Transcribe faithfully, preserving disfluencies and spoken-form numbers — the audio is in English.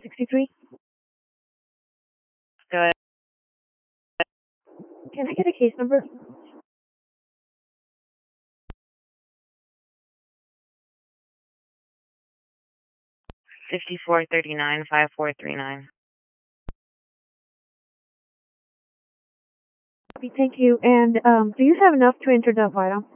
sixty-three. Go ahead. Can I get a case number? fifty-four thirty-nine, five four three nine. Thank you. And um, do you have enough to enter the vital?